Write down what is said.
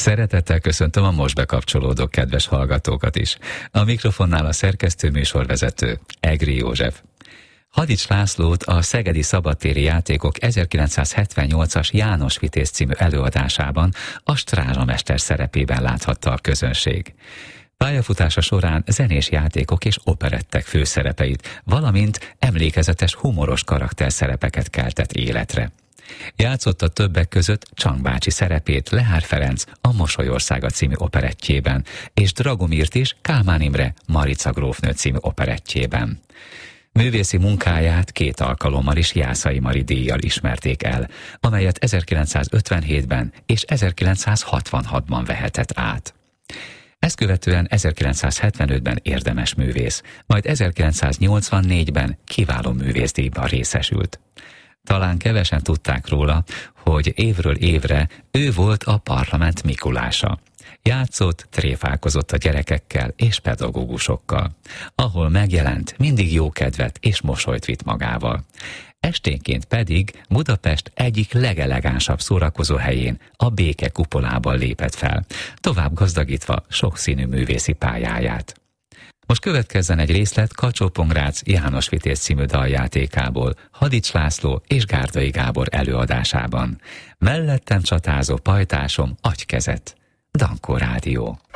Szeretettel köszöntöm a most bekapcsolódó kedves hallgatókat is. A mikrofonnál a szerkesztő műsorvezető, Egri József. Hadics Lászlót a Szegedi Szabadtéri Játékok 1978-as János Vitéz című előadásában a strázsamester szerepében láthatta a közönség. Pályafutása során zenés játékok és operettek főszerepeit, valamint emlékezetes humoros karakterszerepeket keltett életre. Játszotta többek között Csang bácsi szerepét Lehár Ferenc a Mosolyországa című operettjében, és Dragomirt is Kálmán Imre Marica grófnő című operettjében. Művészi munkáját 2 alkalommal is Jászai Mari díjjal ismerték el, amelyet 1957-ben és 1966-ban vehetett át. Ezt követően 1975-ben érdemes művész, majd 1984-ben kiváló művészdíjban részesült. Talán kevesen tudták róla, hogy évről évre ő volt a parlament Mikulása. Játszott, tréfálkozott a gyerekekkel és pedagógusokkal. Ahol megjelent, mindig jókedvet és mosolyt vitt magával. Esténként pedig Budapest egyik legelegánsabb szórakozóhelyén, a Béke kupolában lépett fel, tovább gazdagítva sokszínű művészi pályáját. Most következzen egy részlet Kacsó-Pongrác János Vitéz című daljátékából, Hadics László és Gárdai Gábor előadásában. Mellettem csatázó pajtásom, adj kezet! Dankó Rádió.